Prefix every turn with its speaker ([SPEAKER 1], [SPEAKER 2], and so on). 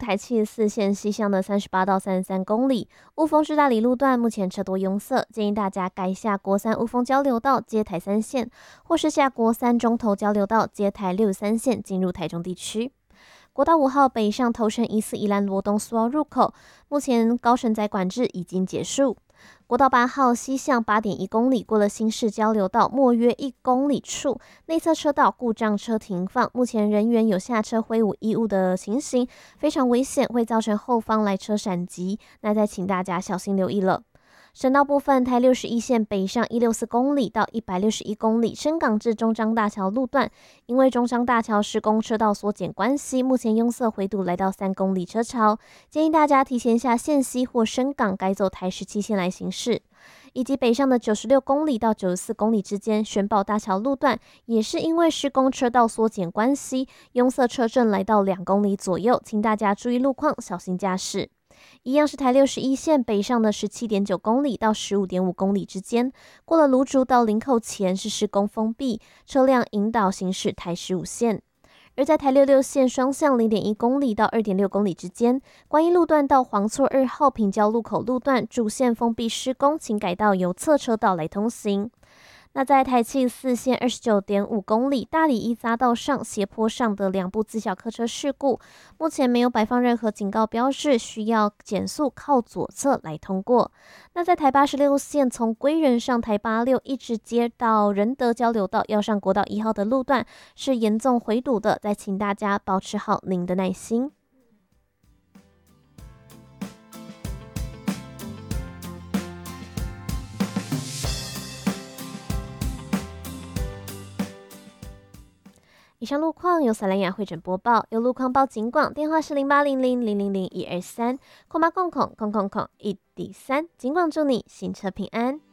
[SPEAKER 1] 台74线西向的38到33公里，雾峰至大里路段目前车多拥塞，建议大家改下国三雾峰交流道接台3线，或是下国三中投交流道接台63线进入台中地区。国道5号北上头城疑似宜兰罗东苏澳入口，目前高承载管制已经结束。国道8号西向8.1公里，过了新市交流道莫约1公里处，内侧车道故障车停放，目前人员有下车挥舞衣物的情形，非常危险，会造成后方来车闪击，那再请大家小心留意了。省道部分，台61线北上164公里到161公里，深港至中彰大桥路段，因为中彰大桥施工车道缩减关系，目前拥塞回堵来到3公里车潮，建议大家提前下线西或深港改走台17线来行驶。以及北上的96公里到94公里之间，玄宝大桥路段也是因为施工车道缩减关系，拥塞车阵来到2公里左右，请大家注意路况，小心驾驶。一样是台61线北上的17.9公里到15.5公里之间，过了芦竹到林口前是施工封闭，车辆引导行驶台15线。而在台66线双向0.1公里到2.6公里之间，观音路段到黄厝2号平交路口路段主线封闭施工，请改道由侧车道来通行。那在台74线29.5公里大里一匝道上斜坡上的2部自小客车事故，目前没有摆放任何警告标志，需要减速靠左侧来通过。那在台86线从归仁上台86一直接到仁德交流道要上国道1号的路段是严重回堵的，再请大家保持好您的耐心。以上路况由萨兰雅汇整播报，有路况报警广，电话是0800000123，空8000001D3，警广祝你行车平安。